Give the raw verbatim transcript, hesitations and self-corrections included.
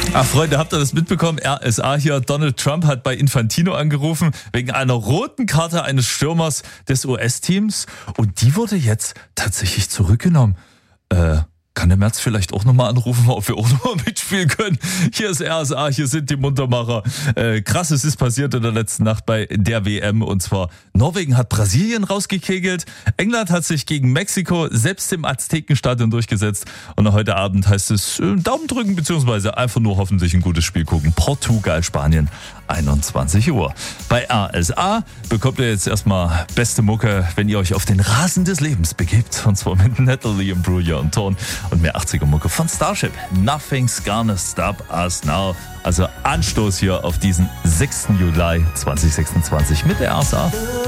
Ach Freunde, habt ihr das mitbekommen? R S A hier, Donald Trump hat bei Infantino angerufen wegen einer roten Karte eines Stürmers des U S-Teams und die wurde jetzt tatsächlich zurückgenommen. Äh, kann der Merz vielleicht auch nochmal anrufen, ob wir auch nochmal mitspielen können? Hier ist R S A, hier sind die Muntermacher. Äh, krasses ist passiert in der letzten Nacht bei der W M und zwar Norwegen hat Brasilien rausgekegelt, England hat sich gegen Mexiko selbst im Aztekenstadion durchgesetzt und heute Abend heißt es äh, Daumen drücken beziehungsweise einfach nur hoffentlich ein gutes Spiel gucken. Portugal, Spanien, einundzwanzig Uhr. Bei R S A bekommt ihr jetzt erstmal beste Mucke, wenn ihr euch auf den Rasen des Lebens begebt und zwar mit Natalie Imbruglia und Torn und mehr achtziger Mucke von Starship. Nothing's gonna stop us now. Also Anstoß hier auf diesen sechsten Juli zweitausendsechsundzwanzig mit der R S A.